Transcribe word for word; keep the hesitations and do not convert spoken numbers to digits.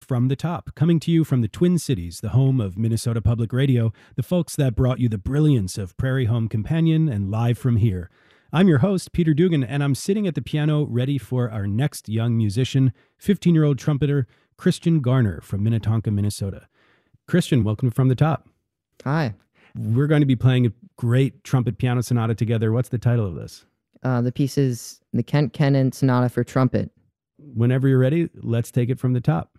From the Top, coming to you from the Twin Cities, the home of Minnesota Public Radio, the folks that brought you the brilliance of Prairie Home Companion and Live from Here. I'm your host, Peter Dugan, and I'm sitting at the piano ready for our next young musician, fifteen-year-old trumpeter Christian Garner from Minnetonka, Minnesota. Christian, welcome to From the Top. Hi. We're going to be playing a great trumpet piano sonata together. What's the title of this? Uh, the piece is the Kent Kennon Sonata for Trumpet. Whenever you're ready, let's take it from the top.